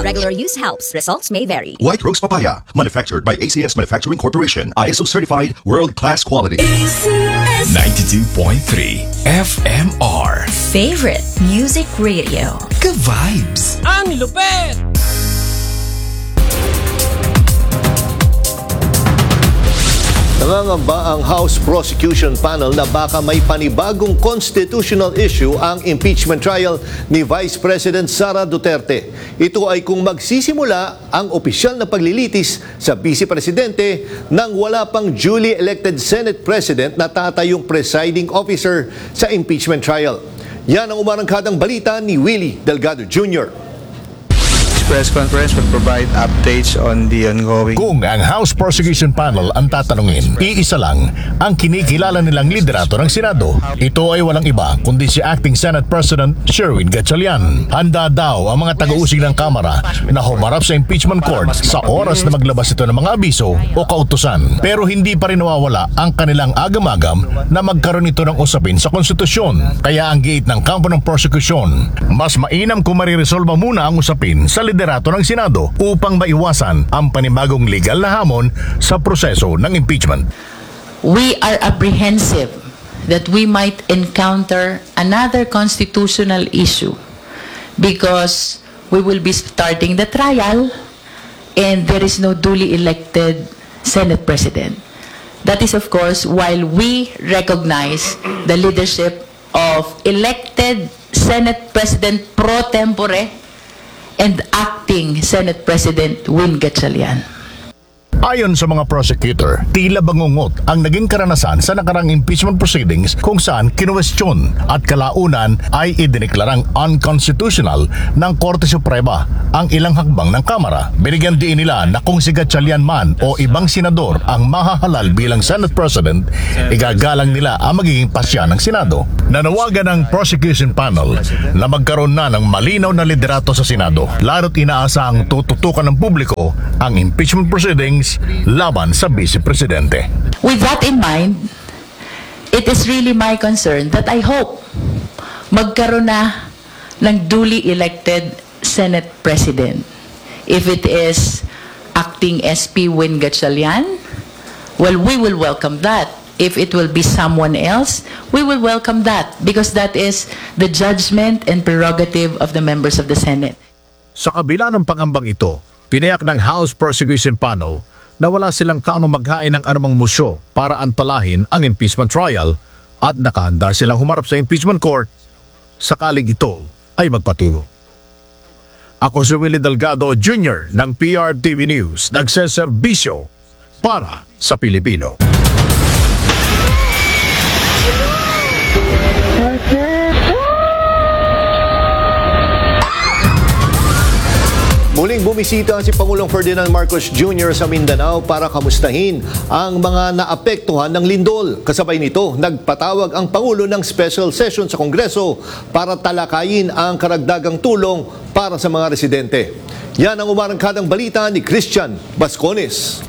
Regular use helps. Results may vary. White Rose Papaya, manufactured by ACS Manufacturing Corporation, ISO certified, world-class quality. ACS 92.3 FMR. Favorite Music Radio. Ka-vibes. Ang lupet! Nangangamba ang House Prosecution Panel na baka may panibagong constitutional issue ang impeachment trial ni Vice President Sara Duterte. Ito ay kung magsisimula ang opisyal na paglilitis sa Vice Presidente nang wala pang duly elected Senate President na tatayong presiding officer sa impeachment trial. Yan ang umarangkadang balita ni Willie Delgado Jr. Press conference will provide updates on the ongoing. Kung ang House Prosecution Panel ang tatanungin, iisa lang ang kinikilala nilang liderato ng Senado. Ito ay walang iba kundi si Acting Senate President Sherwin Gatchalian. Handa daw ang mga taga-usig ng Kamara na humarap sa impeachment court sa oras na maglabas ito ng mga abiso o kautusan. Pero hindi pa rin nawawala ang kanilang agam-agam na magkaroon ito ng usapin sa konstitusyon. Kaya ang giit ng kampo ng prosecution, mas mainam kung mariresolba muna ang usapin sa liderato ng Senado upang maiwasan ang panibagong legal na hamon sa proseso ng impeachment. We are apprehensive that we might encounter another constitutional issue because we will be starting the trial and there is no duly elected Senate President. That is, of course, while we recognize the leadership of elected Senate President pro tempore and Acting Senate President Win Gatchalian. Ayon sa mga prosecutor, tila bangungot ang naging karanasan sa nakarang impeachment proceedings kung saan kinuwestiyon at kalaunan ay idineklarang unconstitutional ng Korte Suprema ang ilang hakbang ng Kamara. Binigyan din nila na kung si Gatchalian man o ibang senador ang mahahalal bilang Senate President, igagalang nila ang magiging pasya ng Senado. Nanawagan ng prosecution panel na magkaroon na ng malinaw na liderato sa Senado, lalo't inaasahang tututukan ng publiko ang impeachment proceedings laban sa Vice Presidente. With that in mind, it is really my concern that I hope magkaroon na ng duly elected Senate President. If it is Acting SP Win Gatchalian, well, we will welcome that. If it will be someone else, we will welcome that because that is the judgment and prerogative of the members of the Senate. Sa kabila ng pangambang ito, pinayak ng House Prosecution Panel na wala silang kaanong maghain ng anumang musyo para antalahin ang impeachment trial at nakahanda silang humarap sa impeachment court sakaling ito ay magpatuloy. Ako si Willie Delgado Jr. ng PRTV News, nagseserbisyo para sa Pilipino. Muling bumisita si Pangulong Ferdinand Marcos Jr. sa Mindanao para kamustahin ang mga naapektuhan ng lindol. Kasabay nito, nagpatawag ang Pangulo ng special session sa Kongreso para talakayin ang karagdagang tulong para sa mga residente. Yan ang umarangkadang balita ni Christian Bascones.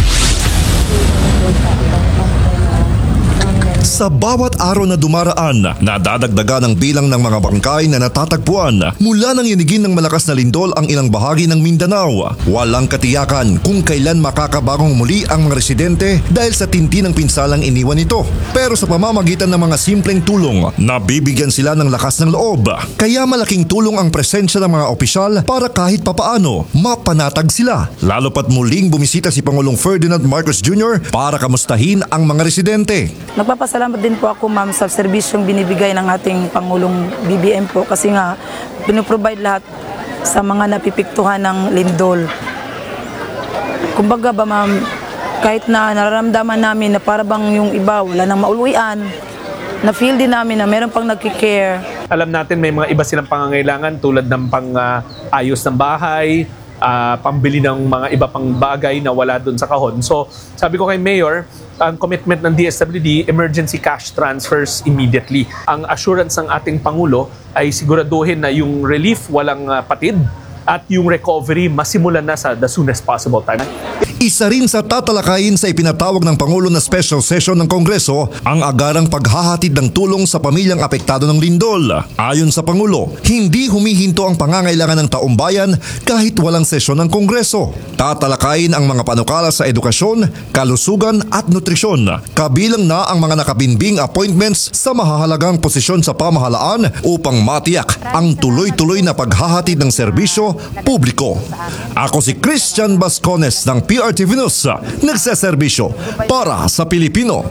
Sa bawat araw na dumaraan, nadadagdagan ang bilang ng mga bangkay na natatagpuan mula nang inigin ng malakas na lindol ang ilang bahagi ng Mindanao. Walang katiyakan kung kailan makakabagong muli ang mga residente dahil sa tindi ng pinsalang iniwan nito. Pero sa pamamagitan ng mga simpleng tulong, nabibigyan sila ng lakas ng loob. Kaya malaking tulong ang presensya ng mga opisyal para kahit papaano mapanatag sila. Lalo pat muling bumisita si Pangulong Ferdinand Marcos Jr. para kamustahin ang mga residente. Nagpapasalamat din po ako, ma'am, sa serbisyong binibigay ng ating Pangulong BBM po kasi nga pinoprovide lahat sa mga napipiktuhan ng lindol. Kumbaga ba, ma'am, kahit na nararamdaman namin na para bang yung iba wala nang mauluwian, na-feel din namin na meron pang nagkikare. Alam natin may mga iba silang pangangailangan tulad ng pang-ayos ng bahay, pambili ng mga iba pang bagay na wala doon sa kahon. So, sabi ko kay Mayor, ang commitment ng DSWD, emergency cash transfers immediately. Ang assurance ng ating Pangulo ay siguraduhin na yung relief walang patid at yung recovery masimulan na sa the soonest possible time. Isa rin sa tatalakayin sa ipinatawag ng Pangulo na special session ng Kongreso ang agarang paghahatid ng tulong sa pamilyang apektado ng lindol. Ayon sa Pangulo, hindi humihinto ang pangangailangan ng taumbayan kahit walang sesyon ng Kongreso. Tatalakayin ang mga panukala sa edukasyon, kalusugan at nutrisyon, kabilang na ang mga nakabinbing appointments sa mahahalagang posisyon sa pamahalaan upang matiyak ang tuloy-tuloy na paghahatid ng serbisyo publiko. Ako si Christian Bascones ng PRTV News, nagseserbisyo para sa Pilipino.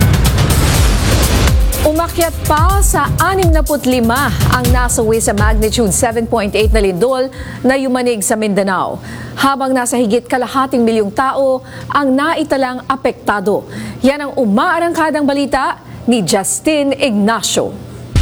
Umakyat pa sa 65 ang nasawi sa magnitude 7.8 na lindol na yumanig sa Mindanao. Habang nasa higit kalahating milyong tao ang naitalang apektado. Yan ang umaarangkadang balita ni Justin Ignacio.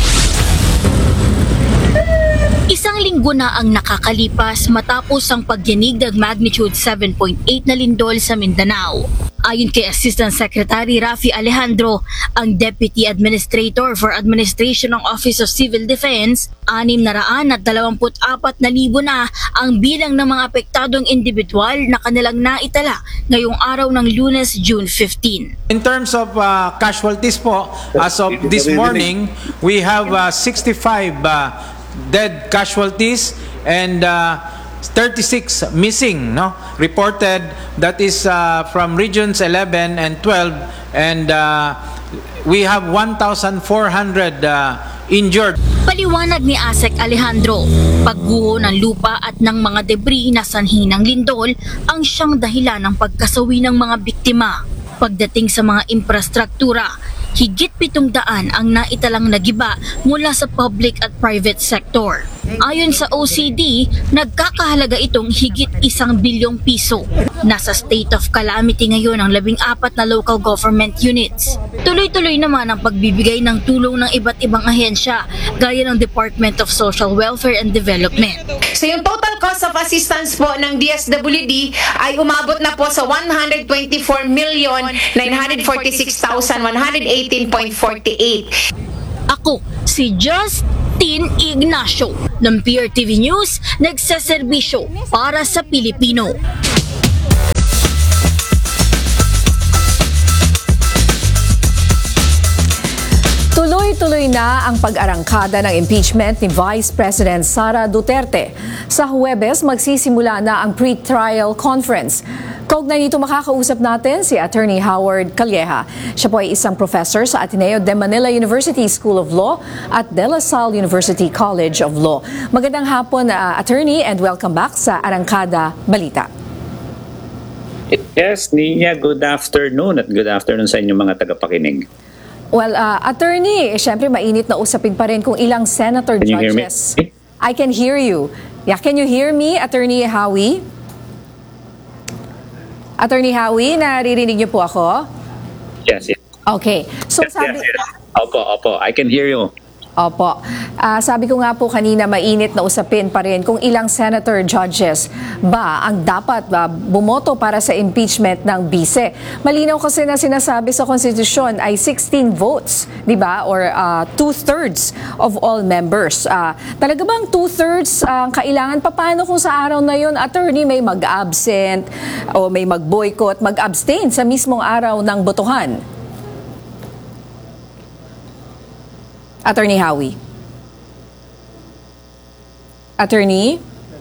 Isang linggo na ang nakakalipas matapos ang pagyanig ng magnitude 7.8 na lindol sa Mindanao. Ayon kay Assistant Secretary Rafi Alejandro, ang Deputy Administrator for Administration ng Office of Civil Defense, 624,000 na ang bilang ng mga apektadong individual na kanilang naitala ngayong araw ng Lunes, June 15. In terms of casualties po, as of this morning, we have 65 dead casualties and 36 missing, reported. That is from regions 11 and 12, and we have 1,400 injured. Paliwanag ni Asek Alejandro, pagguho ng lupa at ng mga debris na sanhi ng lindol ang siyang dahilan ng pagkasawi ng mga biktima. Pagdating sa mga infrastruktura, higit 700 ang naitalang nagiba mula sa public at private sector. Ayon sa OCD, nagkakahalaga itong higit 1 bilyong piso. Nasa state of calamity ngayon ang 14 na local government units. Tuloy-tuloy naman ang pagbibigay ng tulong ng iba't ibang ahensya gaya ng Department of Social Welfare and Development. So yung total cost of assistance po ng DSWD ay umabot na po sa 124,946,118.48. Ako si Justin Ignacio ng PRTV News, nagseserbisyo para sa Pilipino. Tuloy-tuloy na ang pag-arangkada ng impeachment ni Vice President Sara Duterte. Sa Huwebes, magsisimula na ang pre-trial conference. Kaugnay nito makakausap natin si Attorney Howard Calleja. Siya po ay isang professor sa Ateneo de Manila University School of Law at De La Salle University College of Law. Magandang hapon, Attorney, and welcome back sa Arangkada Balita. Yes, Nina, good afternoon at good afternoon sa inyong mga tagapakinig. Well, Attorney, syempre mainit na usapin pa rin kung ilang senator Can you judges. hear me? I can hear you. Yeah, can you hear me, Attorney Howie? Attorney Howie, naririnig niyo po ako? Yes, yes. Okay. So Yes, sabi yes. Opo, I can hear you. Opo. Sabi ko nga po kanina, mainit na usapin pa rin kung ilang senator judges ba ang dapat bumoto para sa impeachment ng bise. Malinaw kasi na sinasabi sa konstitusyon ay 16 votes, di ba? Or 2/3 of all members. Talaga bang 2/3 ang kailangan? Paano kung sa araw na yon, Attorney, may mag-absent o may mag-boycott, mag-abstain sa mismong araw ng botohan? Attorney Howie. Attorney?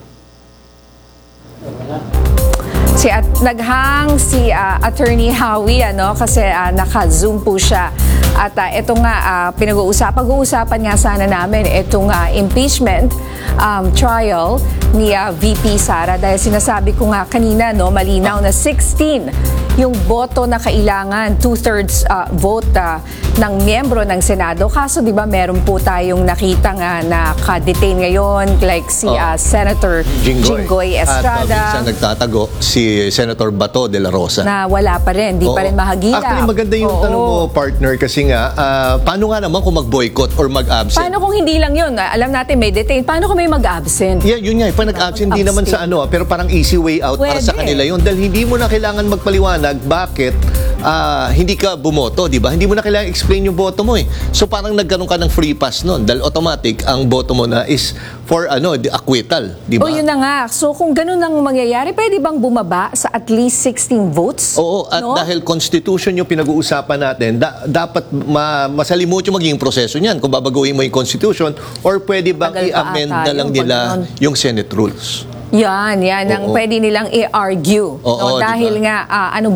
Naghang si Attorney Howie kasi naka-zoom po siya. At ito nga, pag-uusapan nga sana namin itong impeachment trial ni VP Sara dahil sinasabi ko nga kanina, malinaw na 16 yung boto na kailangan, 2/3 vote ng miyembro ng Senado. Kaso di ba meron po tayong nakita nga na ka-detain ngayon like si Senator Jinggoy Estrada. At minsan nagtatago si Senator Bato de la Rosa. Na wala pa rin, di pa rin mahagilap. Actually, maganda yung tanong mo, partner, kasi nga, paano nga naman kung mag-boycott or mag-absent? Paano kung hindi lang yun? Alam natin may detain. Paano kung may mag-absent? Yeah, yun nga. Pag nag-absent, hindi naman sa pero parang easy way out para sa kanila yun. Dahil hindi mo na kailangan magpaliwanag bakit hindi ka bumoto, di ba? Hindi mo na kailangan explain yung boto mo eh. So parang nagkaroon ka ng free pass noon dahil automatic ang boto mo na is for the acquittal, di ba? O yun na nga. So kung ganun ang mangyayari, pwede bang bumaba sa at least 16 votes? Oo, at dahil constitution yung pinag-uusapan natin, dapat masalimuot yung magiging proseso niyan kung babaguhin mo yung constitution or pwede bang i-amend na lang nila yung Senate rules. Yan ang pwede nilang i-argue. Dahil nga,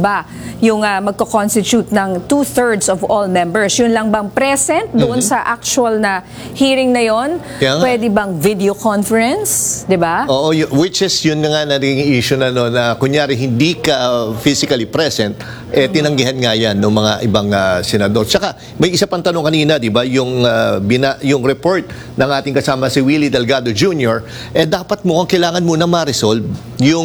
yung magko-constitute ng 2/3 of all members. Yun lang bang present doon sa actual na hearing na yon? Pwede bang video conference? Diba? Oo, which is yun nga naging issue na na kunyari hindi ka physically present, tinanggihan nga yan ng mga ibang senador. Tsaka may isa pang tanong kanina, di ba? Yung report ng ating kasama si Willie Delgado Jr., dapat mukhang kailangan muna ma-resolve yung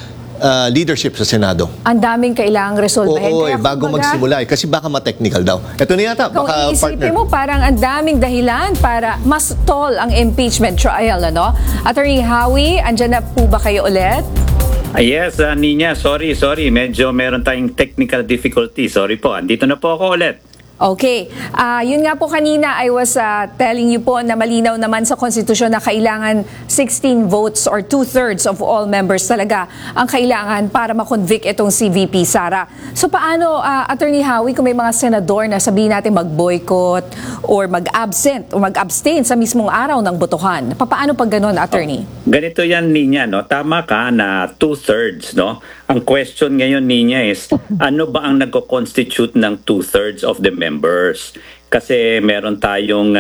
leadership sa Senado. Ang daming kailangang resolvehin. Oo, bago magsimula. Kasi baka ma-technical daw. Ito na yata, kung baka iisipin partner. mo, parang ang daming dahilan para mas tall ang impeachment trial, ano? Attorney Howie, andyan na po ba kayo ulit? Yes, Nina, sorry. Medyo meron tayong technical difficulty. Sorry po. Andito na po ako ulit. Okay. Yun nga po kanina, I was telling you po na malinaw naman sa konstitusyon na kailangan 16 votes or 2/3 of all members talaga ang kailangan para ma-convict itong si VP Sara. So paano, Attorney Howie, kung may mga senador na sabihin natin mag-boycott or mag-absent o mag-abstain sa mismong araw ng botohan? Paano pag ganun, Attorney? Ganito yan, Nina, no? Tama ka na 2/3, no? Ang question ngayon, Nina, is ano ba ang nagko-constitute ng 2/3 of the members? Kasi meron tayong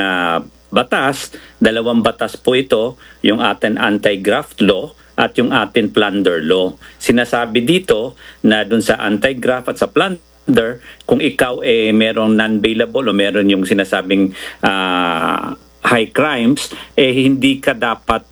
batas, 2 batas po ito, yung ating anti-graft law at yung ating plunder law. Sinasabi dito na dun sa anti-graft at sa plunder, kung ikaw merong non-bailable o meron yung sinasabing high crimes, hindi ka dapat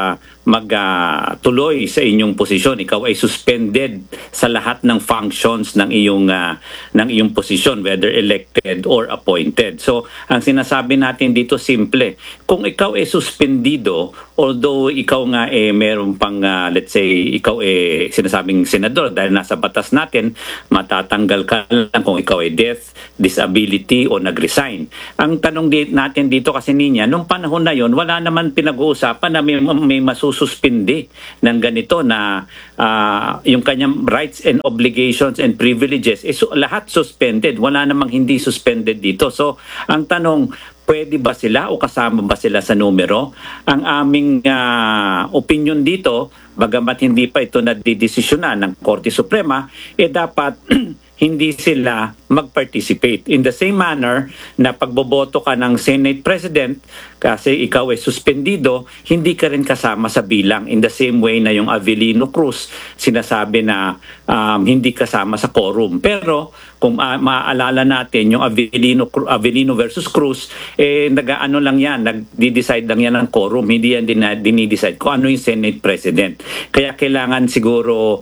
magtuloy sa inyong posisyon. Ikaw ay suspended sa lahat ng functions ng iyong posisyon, whether elected or appointed. So, ang sinasabi natin dito simple. Kung ikaw ay suspendido, although ikaw nga meron pang let's say ikaw sinasabing senador dahil nasa batas natin, matatanggal ka lang kung ikaw ay death, disability o nag-resign. Ang tanong natin dito kasi niya, nung panahon na yon, wala naman pinag-uusapan na may masususpindi ng ganito na yung kanyang rights and obligations and privileges lahat suspended. Wala namang hindi suspended dito. So, ang tanong, pwede ba sila o kasama ba sila sa numero? Ang aming opinion dito, bagamat hindi pa ito nadidesisyonan ng Korte Suprema, dapat hindi sila mag-participate. In the same manner na pagboboto ka ng Senate President kasi ikaw ay suspendido, hindi ka rin kasama sa bilang. In the same way na yung Avelino Cruz, sinasabi na hindi kasama sa quorum. Pero kung maaalala natin yung Avelino versus Cruz, nag-ano lang yan, nag-decide lang yan ng quorum. Hindi yan dinidecide kung ano yung Senate President. Kaya kailangan siguro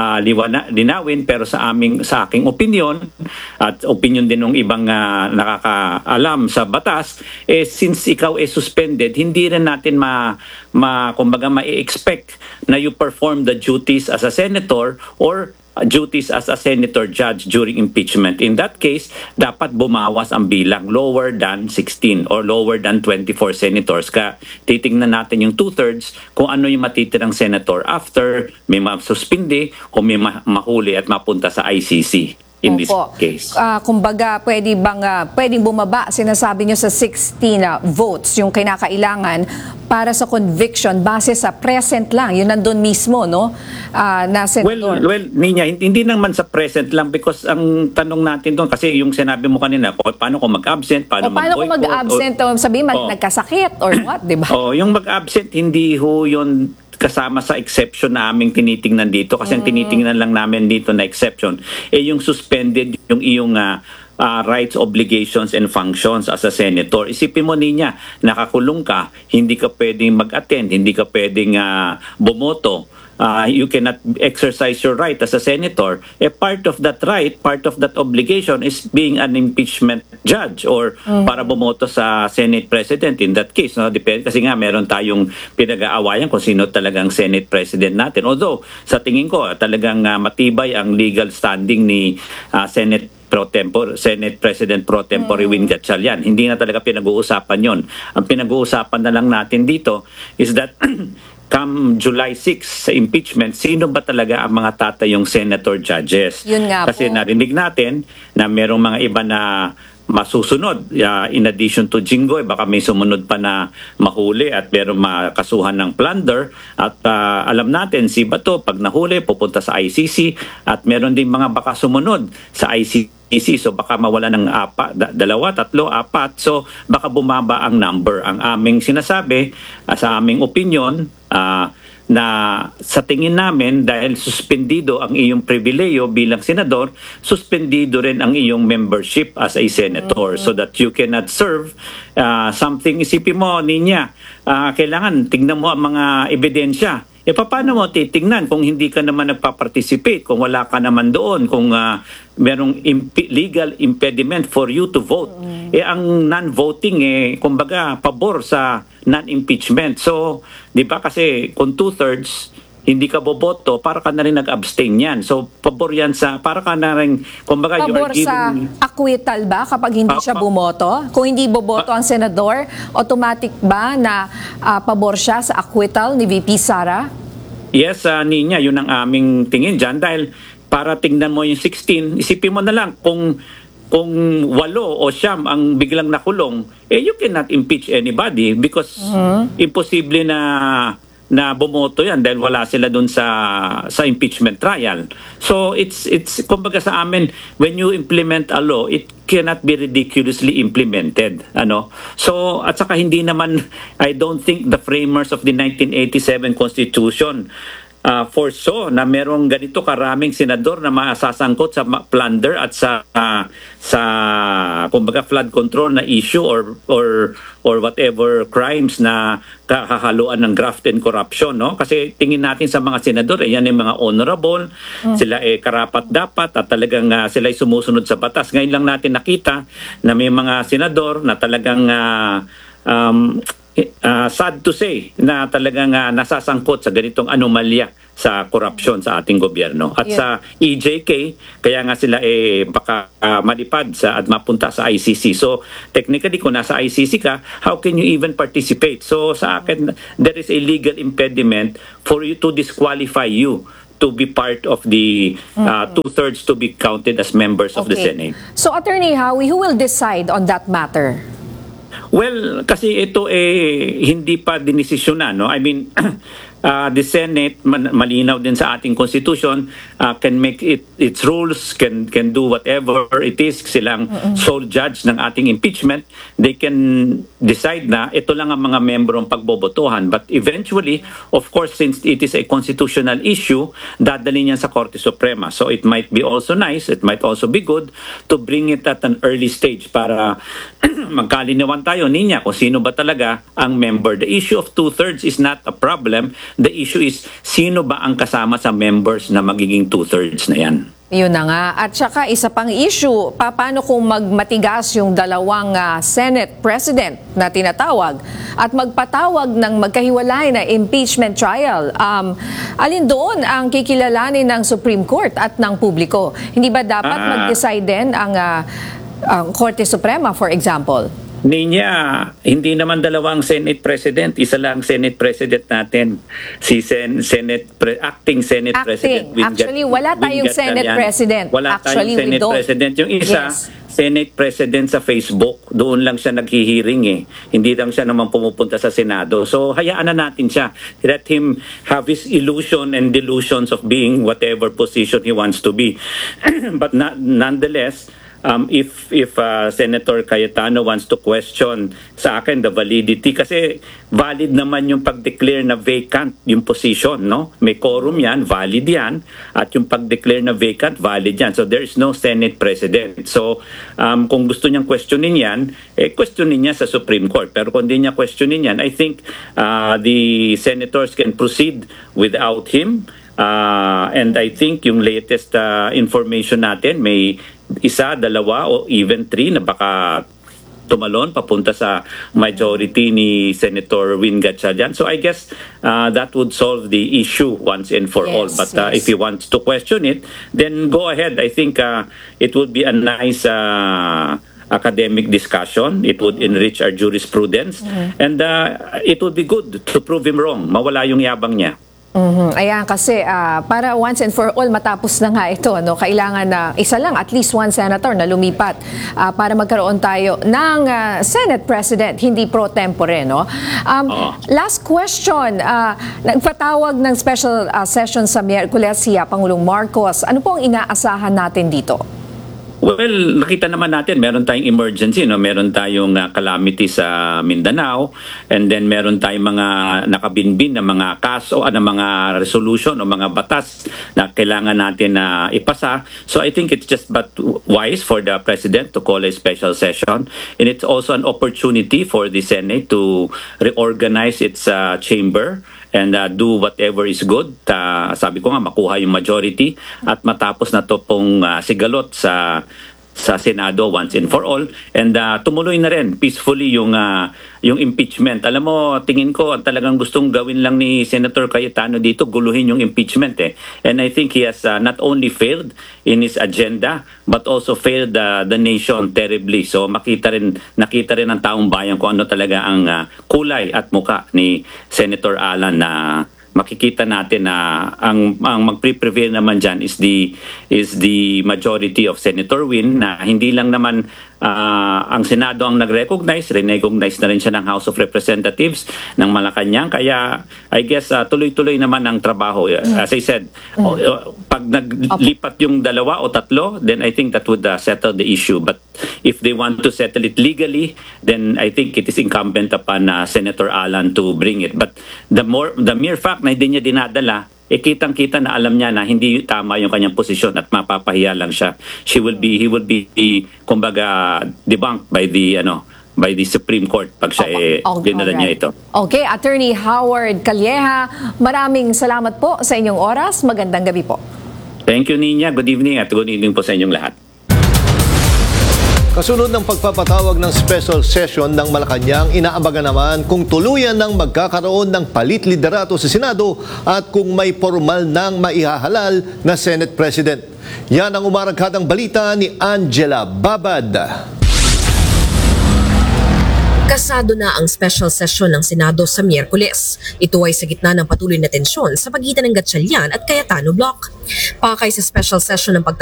linawin, pero sa aking opinion at opinion din ng ibang nakakaalam sa batas, since ikaw suspended, hindi rin natin kumbaga ma-expect na you perform the duties as a senator or duties as a senator judge during impeachment. In that case, dapat bumawas ang bilang, lower than 16 or lower than 24 senators. Kaya titingnan natin yung 2/3 kung ano yung matitirang senator after may masuspindi o may mahuli at mapunta sa ICC. In this case. Kumbaga, pwedeng bumaba, sinasabi nyo sa 16 votes, yung kinakailangan para sa conviction base sa present lang. Yun nandun mismo, no? Na senador. Well, Nina, hindi naman sa present lang because ang tanong natin doon, kasi yung sinabi mo kanina, paano kung mag-absent, paano kung mag-absent, sabihin, nagkasakit or what, di ba? Yung mag-absent, hindi ho yun kasama sa exception na aming tinitingnan dito kasi ang tinitingnan lang namin dito na exception yung suspended yung iyong rights, obligations and functions as a senator. Isipin mo niya, nakakulong ka, hindi ka pwedeng mag-attend, hindi ka pwedeng bumoto. You cannot exercise your right as a senator. Part of that right, part of that obligation is being an impeachment judge or para bumoto sa Senate President in that case. No? Depende, kasi nga meron tayong pinag-aawayan kung sino talagang Senate President natin. Although, sa tingin ko, talagang matibay ang legal standing ni Senate Senate President Pro Tempore Win Gatchalian. Hindi na talaga pinag-uusapan yon. Ang pinag-uusapan na lang natin dito is that come July 6 sa impeachment, sino ba talaga ang mga tatayong senator judges? Yun nga Kasi po. narinig natin na merong mga iba na masusunod. In addition to Jinggoy, baka may sumunod pa na mahuli at merong makasuhan ng plunder. At alam natin, si Bato, pag nahuli, pupunta sa ICC at meron din mga baka sumunod sa ICC. So baka mawala ng 2, 3, 4. So baka bumaba ang number. Ang aming sinasabi, sa aming opinion, na sa tingin namin dahil suspendido ang iyong pribileyo bilang senador, suspendido rin ang iyong membership as a senator so that you cannot serve something. Isipin mo, Ninya, kailangan tignan mo ang mga ebidensya. Paano mo titingnan kung hindi ka naman nagpa-participate, kung wala ka naman doon, kung merong legal impediment for you to vote? Ang non-voting, kumbaga, pabor sa non-impeachment. So, di ba kasi kung 2/3, hindi ka boboto, para ka na rin nag-abstain yan. So, pabor yan sa, para ka na rin, kumbaga, you are Pabor sa giving... acquittal ba kapag hindi siya bumoto? Kung hindi boboto ang senador, automatic ba na pabor siya sa acquittal ni VP Sara? Yes, Ninya, yun ang aming tingin dyan. Dahil para tingnan mo yung 16, isipin mo na lang kung 8 o 9 ang biglang nakulong, you cannot impeach anybody because imposible na bumoto yan dahil wala sila dun sa impeachment trial. So it's kumbaga sa amin, when you implement a law, it cannot be ridiculously implemented. So at saka hindi naman, I don't think the framers of the 1987 Constitution foresaw na merong ganito karaming senador na masasangkot sa plunder at sa kumbaga flood control na issue or whatever crimes na kahaluan ng graft and corruption, no? Kasi tingin natin sa mga senador, yan yung mga honorable, sila karapat dapat at talagang sila ay sumusunod sa batas. Ngayon lang natin nakita na may mga senador na talagang sad to say na talagang nasasangkot sa ganitong anomalya sa korupsyon sa ating gobyerno. At sa EJK, kaya nga sila baka malipad at mapunta sa ICC. So technically, kung nasa ICC ka, how can you even participate? So sa akin, there is a legal impediment for you to disqualify you to be part of the 2/3 to be counted as members of the Senate. So Attorney Howie, who will decide on that matter? Well, kasi ito hindi pa dinesisyonan, no? I mean, the Senate, malinaw din sa ating Constitution, can make its rules, can do whatever it is. Silang sole judge ng ating impeachment. They can decide na ito lang ang mga membro ang pagbobotohan. But eventually, of course, since it is a constitutional issue, dadalhin yan sa Korte Suprema. So it might be also nice, it might also be good to bring it at an early stage para magkalinawan tayo, Ninya, kung sino ba talaga ang member. The issue of 2/3 is not a problem. The issue is, sino ba ang kasama sa members na magiging 2/3 na yan? Yun na nga. At saka isa pang issue, paano kung magmatigas yung dalawang Senate President na tinatawag at magpatawag ng magkahiwalay na impeachment trial? Alin doon ang kikilalanin ng Supreme Court at ng publiko? Hindi ba dapat mag-decide din ang Korte Suprema, for example? Ninya, hindi naman dalawang Senate President, isa lang Senate President natin, si acting Senate President. Actually, wala tayong Senate President. Wala tayong Senate President. Yung isa, Senate President sa Facebook, doon lang siya naghihiring Hindi lang siya naman pumupunta sa Senado. So, hayaan na natin siya. Let him have his illusion and delusions of being whatever position he wants to be. But nonetheless, if Senator Cayetano wants to question sa akin the validity, kasi valid naman yung pag-declare na vacant yung position, no? May quorum yan, valid yan, at yung pag-declare na vacant, valid yan. So there is no Senate President. So kung gusto niyang questionin yan, questionin niya sa Supreme Court. Pero kung hindi niya questionin yan, I think the senators can proceed without him. And I think yung latest information natin, may 1, 2, o even 3 na baka tumalon papunta sa majority ni Senator Win Gatchalian. So I guess that would solve the issue once and for all. But if he wants to question it, then go ahead. I think it would be a nice academic discussion. It would enrich our jurisprudence. And it would be good to prove him wrong. Mawala yung yabang niya. Ayan, kasi para once and for all matapos na nga ito, no, kailangan na isa lang, at least one senator na lumipat para magkaroon tayo ng Senate President, hindi pro tempore. No? Last question, nagpatawag ng special session sa Miyerkules si Pangulong Marcos. Ano po ang inaasahan natin dito? Well, nakita naman natin, meron tayong emergency, no? Meron tayong calamity sa Mindanao, and then meron tayong mga nakabinbin na mga kaso, na mga resolution o mga batas na kailangan natin na ipasa. So I think it's just but wise for the President to call a special session, and it's also an opportunity for the Senate to reorganize its chamber and do whatever is good. Sabi ko nga, makuha yung majority at matapos na to pong sigalot sa Senado once and for all, and tumuloy na rin peacefully yung impeachment. Alam mo, tingin ko talagang gustong gawin lang ni Senator Cayetano dito, guluhin yung impeachment and I think he has not only failed in his agenda but also failed the nation terribly. So nakita rin ng taong bayan kung ano talaga ang kulay at muka ni Senator Alan, na makikita natin na ang magpre-prevail naman dyan is the majority of Senator Win, na hindi lang naman ang Senado ang nag-recognize na rin siya ng House of Representatives ng Malacanang. Kaya I guess tuloy-tuloy naman ang trabaho. As I said, pag naglipat yung dalawa o tatlo, then I think that would settle the issue. But if they want to settle it legally, then I think it is incumbent upon Senator Alan to bring it. But the mere fact na hindi niya dinadala, kitang-kita na alam niya na hindi tama yung kanyang posisyon at mapapahiya lang siya. He will be kumbaga debunked by the Supreme Court pag siya dinala niya ito. Okay, Attorney Howard Calleja, maraming salamat po sa inyong oras. Magandang gabi po. Thank you, Nina. Good evening at good evening po sa inyong lahat. Kasunod ng pagpapatawag ng special session ng Malacanang, inaambagan naman kung tuluyan ng magkakaroon ng palit liderato sa Senado at kung may formal nang maihahalal na Senate President. Yan ang umarangkadang balita ni Angela Babad. Kasado na ang special session ng Senado sa Miyerkules. Ito ay sa gitna ng patuloy na tensyon sa pagitan ng Gatchalian at Cayetano Bloc. Pakay sa special session ng